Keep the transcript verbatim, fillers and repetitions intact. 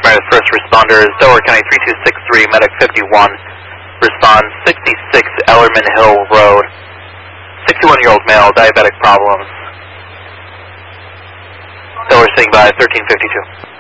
Meredith first responders, Delaware County three two six three, medic fifty-one, respond sixty-six Ellerman Hill Road, sixty-one-year-old male, diabetic problems. Delaware standing by thirteen fifty-two.